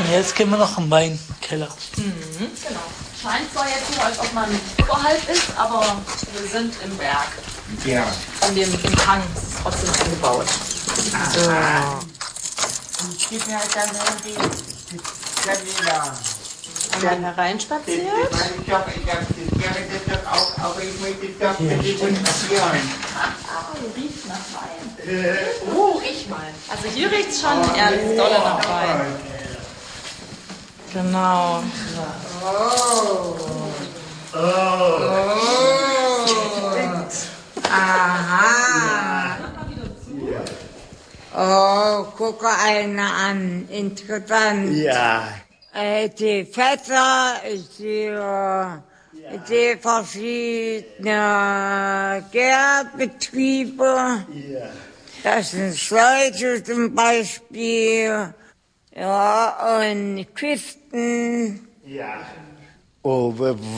Und jetzt gehen wir noch im Weinkeller. Genau. Scheint zwar jetzt so, als ob man oberhalb ist, aber wir sind im Berg. Ja. Im Hang ist es trotzdem angebaut. So. Und gib mir halt dann die Camilla. Einmal hereinspaziert. Ich habe das auch, aber ich möchte das demonstrieren. Hier riecht nach Wein. Riech mal. Also hier riecht es schon ernst dolle nach Wein. Genau. Aha. Oh, gucke einer an. Interessant. Ja. Die Fässer, die verschiedenen Gärbetriebe. Ja. Das sind Schläuche zum Beispiel. Ja, und Kisten. Ja. Oh,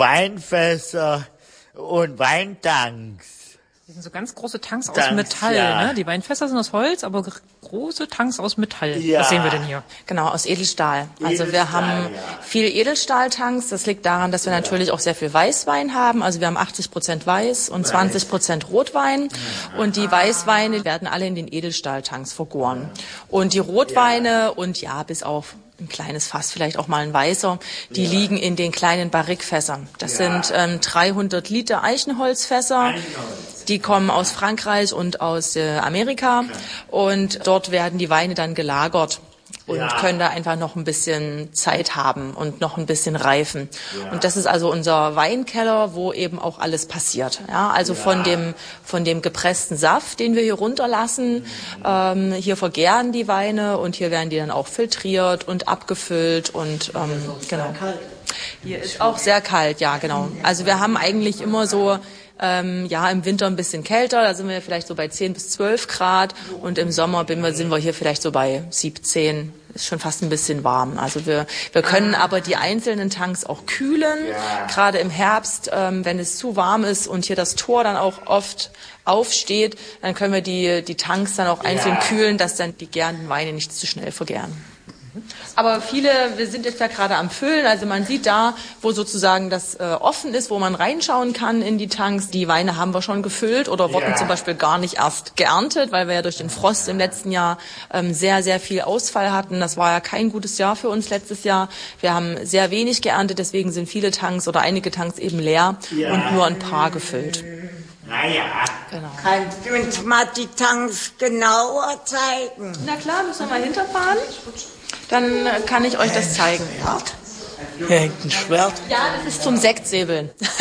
Weinfässer und Weintanks. Das sind so ganz große Tanks aus Tanks, Metall, ja. ne? Die Weinfässer sind aus Holz, aber große Tanks aus Metall. Ja. Was sehen wir denn hier? Genau, aus Edelstahl. Also wir Edelstahl, haben ja. viel Edelstahltanks. Das liegt daran, dass wir natürlich auch sehr viel Weißwein haben. Also wir haben 80% Weiß und 20% Rotwein. Und die Weißweine werden alle in den Edelstahltanks vergoren. Und die Rotweine und bis auf ein kleines Fass, vielleicht auch mal ein weißer, die liegen in den kleinen Barrikfässern. Das sind 300 Liter Eichenholzfässer. Die kommen aus Frankreich und aus Amerika. Und dort werden die Weine dann gelagert und können da einfach noch ein bisschen Zeit haben und noch ein bisschen reifen. Ja. Und das ist also unser Weinkeller, wo eben auch alles passiert. Ja, also von dem gepressten Saft, den wir hier runterlassen, hier vergären die Weine und hier werden die dann auch filtriert und abgefüllt und genau. Hier ist auch sehr kalt, ja genau. Also wir haben eigentlich immer so im Winter ein bisschen kälter, da sind wir vielleicht so bei 10 bis 12 Grad und im Sommer sind wir hier vielleicht so bei 17, ist schon fast ein bisschen warm. Also wir können aber die einzelnen Tanks auch kühlen, gerade im Herbst, wenn es zu warm ist und hier das Tor dann auch oft aufsteht, dann können wir die Tanks dann auch einzeln kühlen, dass dann die gärenden Weine nicht zu schnell vergären. Aber wir sind jetzt ja gerade am Füllen, also man sieht da, wo sozusagen das offen ist, wo man reinschauen kann in die Tanks. Die Weine haben wir schon gefüllt oder wurden zum Beispiel gar nicht erst geerntet, weil wir ja durch den Frost im letzten Jahr sehr, sehr viel Ausfall hatten. Das war ja kein gutes Jahr für uns letztes Jahr. Wir haben sehr wenig geerntet, deswegen sind viele Tanks oder einige Tanks eben leer und nur ein paar gefüllt. Naja. Genau. Kannst du uns mal die Tanks genauer zeigen? Na klar, müssen wir mal hinterfahren. Dann kann ich euch das zeigen. Ja. Hier hängt ein Schwert. Ja, das ist zum Sektsäbeln. Weißt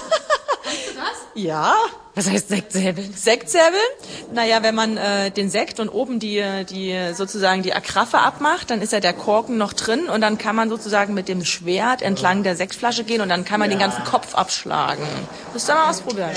du das? Ja. Was heißt Sektsäbeln? Sektsäbeln? Naja, wenn man den Sekt und oben die sozusagen die Agraffe abmacht, dann ist ja der Korken noch drin und dann kann man sozusagen mit dem Schwert entlang der Sektflasche gehen und dann kann man den ganzen Kopf abschlagen. Müsst ihr mal ausprobieren.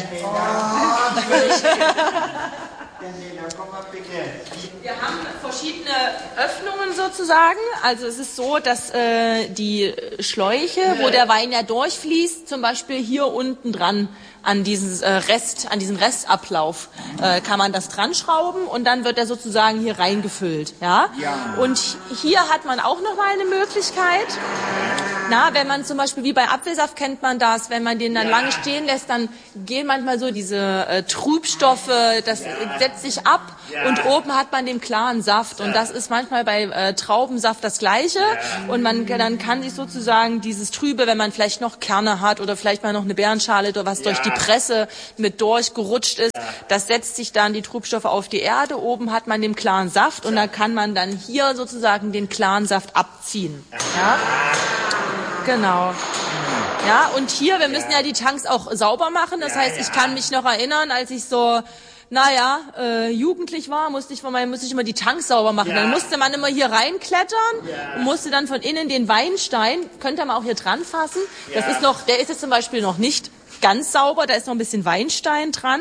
Wir haben verschiedene Öffnungen sozusagen. Also es ist so, dass die Schläuche, wo der Wein ja durchfließt, zum Beispiel hier unten dran an diesen Restablauf kann man das dran schrauben und dann wird er sozusagen hier reingefüllt. Ja? Und hier hat man auch noch mal eine Möglichkeit. Wenn man zum Beispiel, wie bei Apfelsaft kennt man das, wenn man den dann lange stehen lässt, dann gehen manchmal so diese Trübstoffe, das setzt sich ab und oben hat man den klaren Saft und das ist manchmal bei Traubensaft das Gleiche und dann kann sich sozusagen dieses Trübe, wenn man vielleicht noch Kerne hat oder vielleicht mal noch eine Beerenschale oder was durch die Presse mit durchgerutscht ist, das setzt sich dann die Trübstoffe auf die Erde, oben hat man den klaren Saft und dann kann man dann hier sozusagen den klaren Saft abziehen. Ja? Genau. Ja, und hier, wir müssen ja die Tanks auch sauber machen. Das heißt, ich kann mich noch erinnern, als ich so, jugendlich war, musste ich immer die Tanks sauber machen. Dann musste man immer hier reinklettern und musste dann von innen den Weinstein, könnt ihr mal auch hier dran fassen. Das ist der ist jetzt zum Beispiel noch nicht ganz sauber, da ist noch ein bisschen Weinstein dran.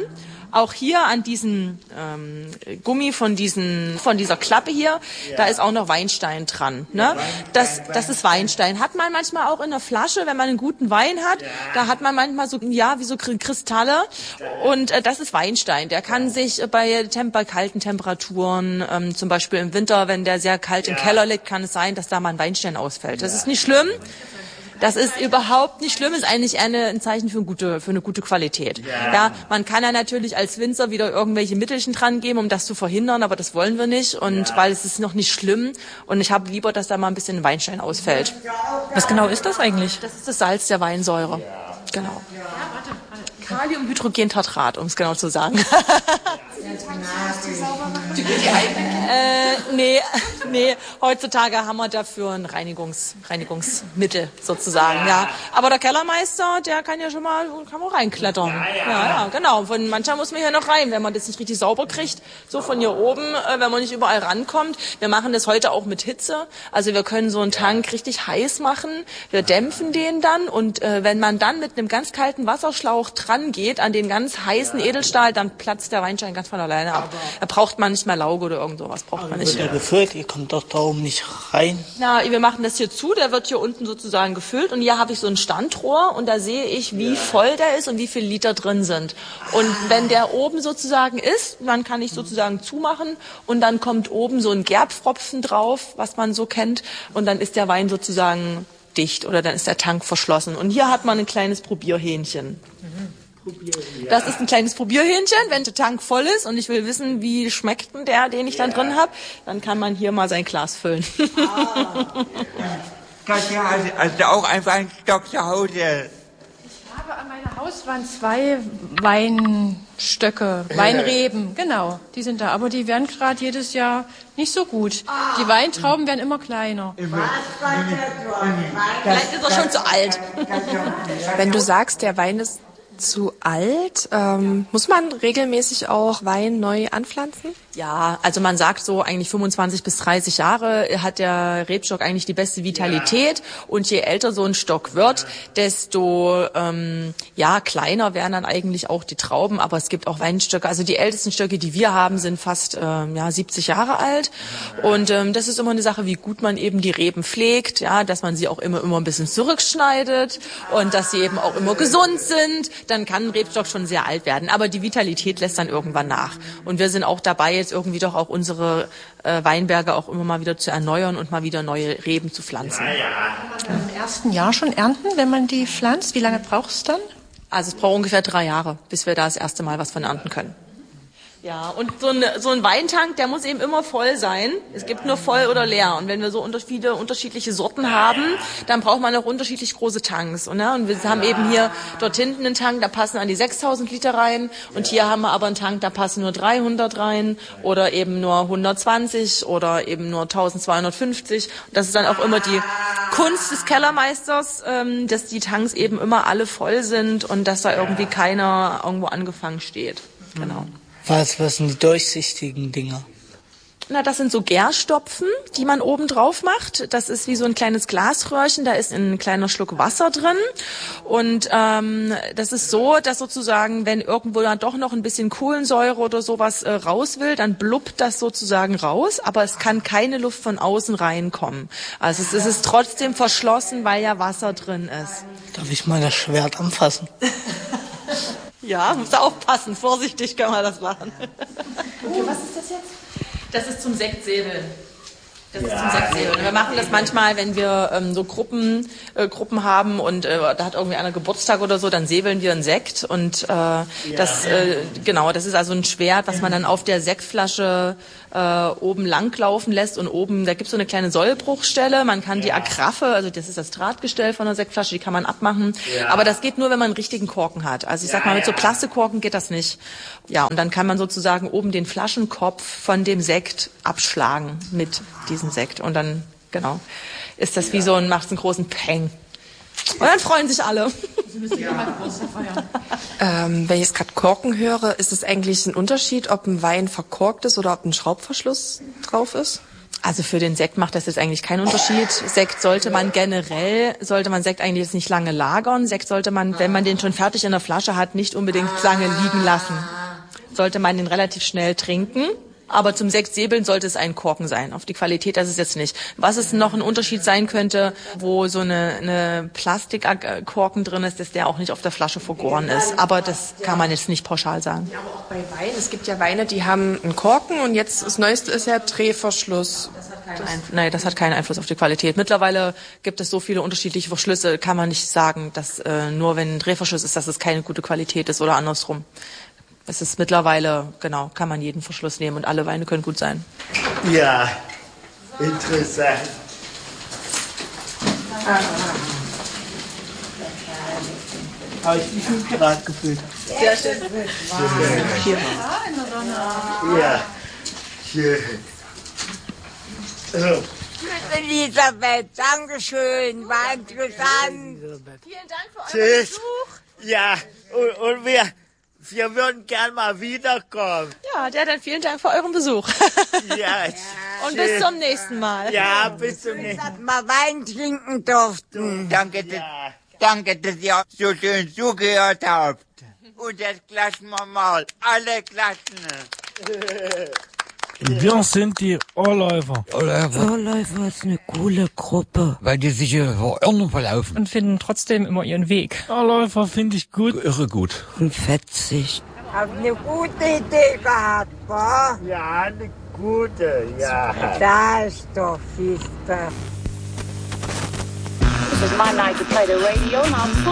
Auch hier an diesem Gummi von dieser Klappe hier, da ist auch noch Weinstein dran. Ne? Das ist Weinstein. Hat man manchmal auch in der Flasche, wenn man einen guten Wein hat, da hat man manchmal so, wie so Kristalle. Und das ist Weinstein. Der kann sich bei kalten Temperaturen, zum Beispiel im Winter, wenn der sehr kalt im Keller liegt, kann es sein, dass da mal ein Weinstein ausfällt. Das ist nicht schlimm. Das ist überhaupt nicht schlimm, ist eigentlich eher ein Zeichen für eine gute Qualität. Ja, man kann ja natürlich als Winzer wieder irgendwelche Mittelchen dran geben, um das zu verhindern, aber das wollen wir nicht und weil es ist noch nicht schlimm und ich habe lieber, dass da mal ein bisschen Weinstein ausfällt. Was genau ist das eigentlich? Das ist das Salz der Weinsäure. Genau. Kaliumhydrogentartrat, um es genau zu sagen. Nee, heutzutage haben wir dafür ein Reinigungsmittel sozusagen, ja. Aber der Kellermeister, der kann ja kann man reinklettern. Ja, genau. Von manchmal muss man hier noch rein, wenn man das nicht richtig sauber kriegt, so von hier oben, wenn man nicht überall rankommt. Wir machen das heute auch mit Hitze. Also wir können so einen Tank richtig heiß machen. Wir dämpfen den dann und wenn man dann mit einem ganz kalten Wasserschlauch dran geht an den ganz heißen Edelstahl, dann platzt der Weinstein ganz von alleine ab. Da braucht man nicht mehr Lauge oder irgend sowas, braucht man nicht. Wird der gefüllt? Ihr kommt doch da oben nicht rein. Na, wir machen das hier zu, der wird hier unten sozusagen gefüllt und hier habe ich so ein Standrohr und da sehe ich, wie voll der ist und wie viel Liter drin sind. Und wenn der oben sozusagen ist, dann kann ich sozusagen zumachen und dann kommt oben so ein Gerbpfropfen drauf, was man so kennt und dann ist der Wein sozusagen dicht oder dann ist der Tank verschlossen. Und hier hat man ein kleines Probierhähnchen. Das ist ein kleines Probierhähnchen. Wenn der Tank voll ist und ich will wissen, wie schmeckt denn der, den ich dann drin habe, dann kann man hier mal sein Glas füllen. Katja, hast du auch einen Weinstock zu Hause? Ich habe an meiner Hauswand 2 Weinstöcke, Weinreben, genau, die sind da. Aber die werden gerade jedes Jahr nicht so gut. Die Weintrauben werden immer kleiner. Vielleicht ist er schon zu alt. Wenn du sagst, der Wein ist zu alt, muss man regelmäßig auch Wein neu anpflanzen? Ja, also man sagt so eigentlich 25 bis 30 Jahre hat der Rebstock eigentlich die beste Vitalität und je älter so ein Stock wird, desto kleiner werden dann eigentlich auch die Trauben, aber es gibt auch Weinstöcke, also die ältesten Stöcke, die wir haben, sind fast 70 Jahre alt und das ist immer eine Sache, wie gut man eben die Reben pflegt, ja, dass man sie auch immer ein bisschen zurückschneidet und dass sie eben auch immer gesund sind, dann kann ein Rebstock schon sehr alt werden, aber die Vitalität lässt dann irgendwann nach und wir sind auch dabei, jetzt irgendwie doch auch unsere Weinberge auch immer mal wieder zu erneuern und mal wieder neue Reben zu pflanzen. Im ersten Jahr schon ernten, wenn man die pflanzt? Wie lange braucht es dann? Also es braucht ungefähr 3 Jahre, bis wir da das erste Mal was von ernten können. Ja, und so ein Weintank, der muss eben immer voll sein. Es gibt nur voll oder leer. Und wenn wir so viele unterschiedliche Sorten haben, dann braucht man auch unterschiedlich große Tanks. Und wir haben eben hier dort hinten einen Tank, da passen an die 6.000 Liter rein. Und hier haben wir aber einen Tank, da passen nur 300 rein oder eben nur 120 oder eben nur 1.250. Und das ist dann auch immer die Kunst des Kellermeisters, dass die Tanks eben immer alle voll sind und dass da irgendwie keiner irgendwo angefangen steht. Genau. Was sind die durchsichtigen Dinger? Na, das sind so Gärstopfen, die man oben drauf macht. Das ist wie so ein kleines Glasröhrchen, da ist ein kleiner Schluck Wasser drin. Und das ist so, dass sozusagen, wenn irgendwo dann doch noch ein bisschen Kohlensäure oder sowas raus will, dann blubbt das sozusagen raus, aber es kann keine Luft von außen reinkommen. Also es ist trotzdem verschlossen, weil ja Wasser drin ist. Darf ich mal das Schwert anfassen? Ja, muss aufpassen, vorsichtig können wir das machen. Was ist das jetzt? Das ist zum Sektsäbeln. Und wir machen das manchmal, wenn wir so Gruppen haben und da hat irgendwie einer Geburtstag oder so, dann säbeln wir einen Sekt und das ist also ein Schwert, was man dann auf der Sektflasche oben langlaufen lässt und oben, da gibt's so eine kleine Sollbruchstelle, man kann die Agraffe, also das ist das Drahtgestell von der Sektflasche, die kann man abmachen, aber das geht nur, wenn man einen richtigen Korken hat. Also ich sag mal, mit so Plastikkorken geht das nicht. Ja, und dann kann man sozusagen oben den Flaschenkopf von dem Sekt abschlagen mit diesem Sekt und dann, ist das wie macht's einen großen Peng. Und dann freuen sich alle. Wenn ich jetzt gerade Korken höre, ist es eigentlich ein Unterschied, ob ein Wein verkorkt ist oder ob ein Schraubverschluss drauf ist? Also für den Sekt macht das jetzt eigentlich keinen Unterschied. Sekt sollte man Sekt eigentlich jetzt nicht lange lagern. Sekt sollte man, wenn man den schon fertig in der Flasche hat, nicht unbedingt lange liegen lassen. sollte man den relativ schnell trinken. Aber zum Sektsäbeln sollte es ein Korken sein. Auf die Qualität das ist jetzt nicht. Was es noch ein Unterschied sein könnte, wo so eine Plastikkorken drin ist, dass der auch nicht auf der Flasche vergoren ist. Aber das kann man jetzt nicht pauschal sagen. Ja, aber auch bei Wein. Es gibt ja Weine, die haben einen Korken und jetzt das Neueste ist ja Drehverschluss. Das hat keinen Einfluss auf die Qualität. Mittlerweile gibt es so viele unterschiedliche Verschlüsse, kann man nicht sagen, dass nur wenn ein Drehverschluss ist, dass es keine gute Qualität ist oder andersrum. Es ist mittlerweile, genau, kann man jeden Verschluss nehmen und alle Weine können gut sein. Ja, interessant. Habe ich die 5 Grad gefüllt. Sehr schön. Hier. Ja, schön. So. Elisabeth, Dankeschön, war interessant. Vielen Dank für euren Tschüss. Besuch. Ja, und wir würden gern mal wiederkommen. Ja, dann vielen Dank für euren Besuch. Ja, Und bis zum nächsten Mal. Ja, bis zum nächsten Mal. Dass wir Wein trinken durften. Danke, dass ihr so schön zugehört habt. Und jetzt klatschen wir mal. Alle klatschen. Wir sind die Ohrläufer. Ohrläufer ist eine coole Gruppe. Weil die sich verirren verlaufen. Und finden trotzdem immer ihren Weg. Ohrläufer finde ich gut. Irre gut. Und fetzig. Hab eine gute Idee gehabt, wa? Ja, eine gute, ja. Da ist doch, siehste. This is my night to play the radio, and I'm